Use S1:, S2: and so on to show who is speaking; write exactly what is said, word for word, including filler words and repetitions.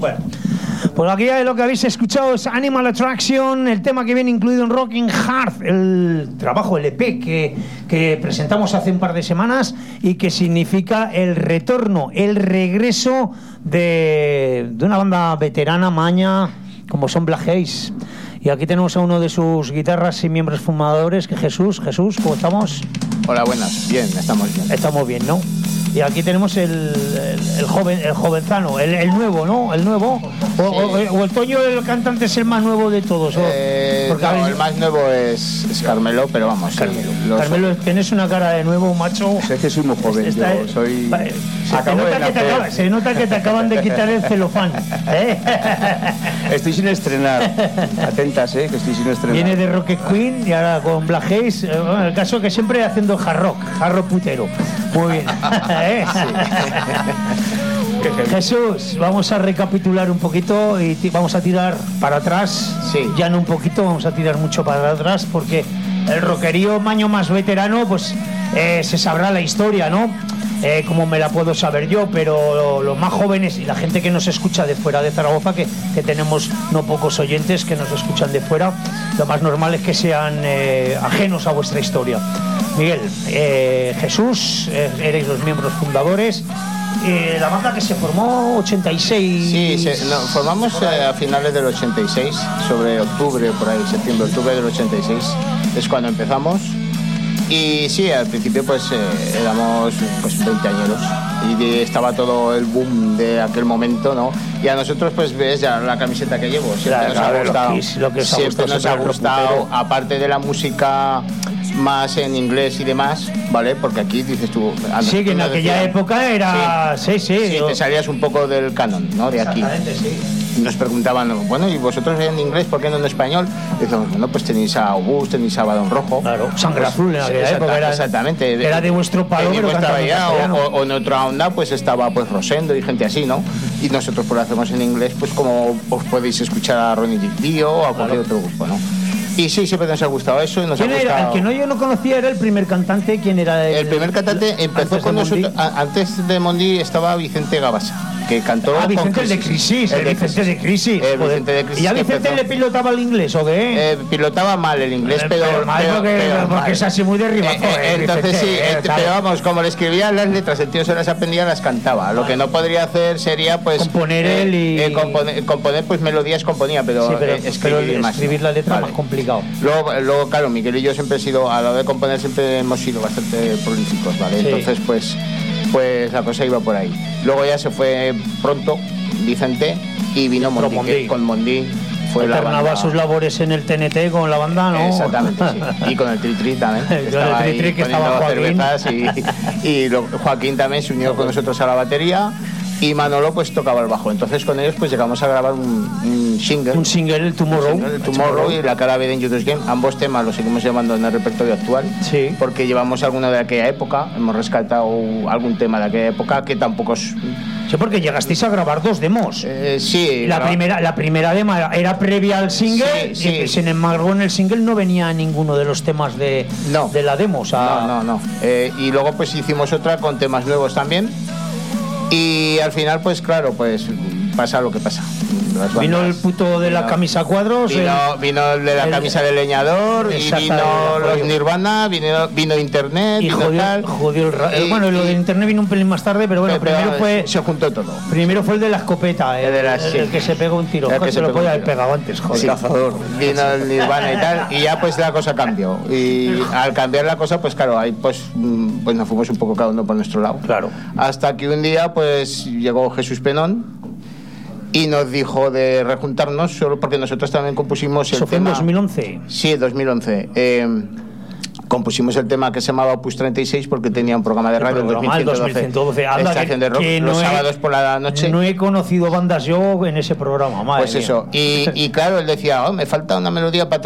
S1: Bueno, pues aquí lo que habéis escuchado es Animal Attraction, el tema que viene incluido en Rocking Heart, el trabajo, el E P que, que presentamos hace un par de semanas y que significa el retorno, el regreso de, de una banda veterana, maña, como son Black Haze. Y aquí tenemos a uno de sus guitarras y miembros fundadores, que Jesús. Jesús, ¿cómo estamos?
S2: Hola, buenas. Bien, estamos bien.
S1: Estamos bien, ¿no? Y aquí tenemos el, el, el joven, el jovenzano, el, el nuevo, ¿no? El nuevo. O, sí. o, o el Toño, el cantante, es el más nuevo de todos. ¿O?
S2: Eh, Porque no, el más nuevo es, es Carmelo, pero vamos.
S1: Carmelo,
S2: sí,
S1: Carmelo tienes una cara de nuevo, macho.
S2: Es que soy muy joven,
S1: Está,
S2: yo soy...
S1: Vale, se, te nota que te acaba, se nota que te acaban de quitar el celofán, ¿eh?
S2: Estoy sin estrenar. Atentas, ¿eh? Que estoy sin estrenar.
S1: Viene de Rocket Queen y ahora con Black Haze. Eh, bueno, el caso es que siempre haciendo hard rock, hard rock putero. Muy bien. ¿Eh? Jesús, vamos a recapitular un poquito y t- vamos a tirar para atrás.
S2: Sí.
S1: Ya no un poquito, vamos a tirar mucho para atrás porque el rockerío maño más veterano, pues eh, se sabrá la historia, ¿no? Eh, como me la puedo saber yo, pero los más jóvenes y la gente que nos escucha de fuera de Zaragoza, que, que tenemos no pocos oyentes que nos escuchan de fuera, lo más normal es que sean eh, ajenos a vuestra historia. Miguel, eh, Jesús, eh, erais los miembros fundadores. Eh, la banda que se formó ochenta y seis.
S2: Sí, se, no, formamos eh, a finales del ochenta y seis, sobre octubre, por ahí, septiembre, octubre del ochenta y seis, es cuando empezamos. Y sí, al principio pues eh, éramos pues veinte añeros y estaba todo el boom de aquel momento, ¿no? Y a nosotros pues ves ya la camiseta que llevo, siempre
S1: claro,
S2: nos ha gustado,
S1: lo que es, lo que os
S2: siempre
S1: ha gustado,
S2: nos ha gustado, aparte de la música más en inglés y demás, ¿vale? Porque aquí dices tú...
S1: Sí, que en aquella decían, época era... Sí, sí, sí,
S2: sí
S1: yo...
S2: te salías un poco del canon, ¿no? De aquí.
S1: Exactamente, sí.
S2: Nos preguntaban, bueno, ¿y vosotros en inglés, por qué no en español? Y decíamos, bueno, pues tenéis a August, tenéis a Badón Rojo.
S1: Claro, Sangre
S2: pues,
S1: Azul en aquella
S2: exacta,
S1: época. Era,
S2: exactamente.
S1: Era de vuestro palo,
S2: pero
S1: cantando en castellano.
S2: o, o en otra onda, pues estaba pues Rosendo y gente así, ¿no? Y nosotros pues lo hacemos en inglés, pues como os podéis escuchar a Ronnie Dio o a cualquier claro. otro grupo, ¿no? Y sí, siempre nos ha gustado eso. Y nos
S1: ¿Quién
S2: ha
S1: era?
S2: gustado...
S1: El que no yo no conocía era el primer cantante. ¿Quién era? El,
S2: el primer cantante empezó con nosotros. A, antes de Mondi estaba Vicente Gabasa, que cantó.
S1: Ah, Vicente de Crisis. El, el de Vicente de Crisis.
S2: El Vicente de Crisis.
S1: ¿Y a Vicente le pilotaba el inglés o qué?
S2: Eh, pilotaba mal el inglés,
S1: eh,
S2: pero.
S1: pero mal
S2: pero,
S1: porque,
S2: pero
S1: porque
S2: mal.
S1: es así muy derribado.
S2: Eh, eh, entonces Vicente, sí, eh, pero vamos, como le escribía las letras, el tío se las aprendía, las cantaba. Lo que no podría hacer sería, pues.
S1: Componer eh, él y.
S2: Eh, componer, componer, pues melodías componía, pero,
S1: sí, pero,
S2: eh, escribir,
S1: pero
S2: más,
S1: escribir la letra
S2: vale.
S1: más complicado.
S2: Luego, luego, claro, Miguel y yo siempre he sido, a la hora de componer, siempre hemos sido bastante prolíficos, ¿vale? Sí. Entonces, pues, pues la cosa iba por ahí. Luego ya se fue pronto Vicente y vino Mondi, Mondi. Con Mondi. Fue
S1: alternaba la sus labores en el T N T con la banda, ¿no?
S2: Exactamente, sí. Y con el Tri-Tri también.
S1: Con
S2: estaba
S1: el Tri-Tri que estaba Joaquín.
S2: Y, y lo, Joaquín también se unió con nosotros a la batería. Y Manolo pues tocaba el bajo. Entonces con ellos pues llegamos a grabar un, un single.
S1: Un single, el Tomorrow.
S2: Un single, el Tomorrow y La cara B de Judas Game. Ambos temas los seguimos llevando en el repertorio actual.
S1: Sí.
S2: Porque llevamos alguno de aquella época. Hemos rescatado algún tema de aquella época que tampoco es...
S1: Sí, porque llegasteis a grabar dos demos.
S2: Eh, sí.
S1: La, graba... primera, la primera demo era previa al single.
S2: Sí, sí.
S1: Y, sin embargo, en el single no venía ninguno de los temas de,
S2: no.
S1: de la demo. O sea...
S2: No, no, no. Eh, y luego pues hicimos otra con temas nuevos también. Y al final, pues claro, pues pasa lo que pasa.
S1: Vino el puto de la vino, camisa cuadros.
S2: Vino el, vino el de la el, camisa de leñador y vino los Nirvana, vino, vino Internet,
S1: y
S2: vino
S1: jodió,
S2: tal.
S1: Jodió el ra- y, bueno, lo de Internet vino un pelín más tarde, pero bueno, pero, primero fue...
S2: Se juntó todo.
S1: Primero fue el de la escopeta, el, el, de la, el, sí. el que se pegó un tiro.
S2: El que se,
S1: se lo podía haber
S2: pegado
S1: pegado antes, joder.
S2: Sí. Cazador. Vino el Nirvana y tal, y ya pues la cosa cambió. Y al cambiar la cosa, pues claro, ahí pues, pues nos fuimos un poco cada uno por nuestro lado.
S1: Claro.
S2: Hasta que un día pues llegó Jesús Penón y nos dijo de rejuntarnos, solo porque nosotros también compusimos el
S1: ¿Eso fue
S2: tema...
S1: en dos mil once?
S2: Sí, dos mil once. Eh, compusimos el tema que se llamaba Opus treinta y seis porque tenía un programa de radio en dos mil ciento doce, estación de rock,
S1: que
S2: los
S1: no
S2: sábados
S1: he,
S2: por la noche.
S1: No he conocido bandas yo en ese programa, madre
S2: Pues
S1: mía.
S2: eso, y, y claro, él decía, oh, me falta una melodía para